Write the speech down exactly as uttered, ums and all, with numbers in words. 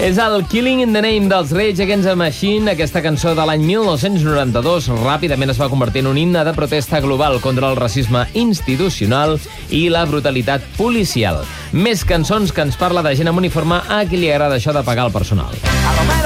És el Killing in the Name dels Rage Against the Machine. Aquesta cançó de l'any mil nou-cents noranta-dos ràpidament es va convertir en un himne de protesta global contra el racisme institucional i la brutalitat policial. Més cançons que ens parla de gent amb uniforme a qui li agrada això de pagar el personal.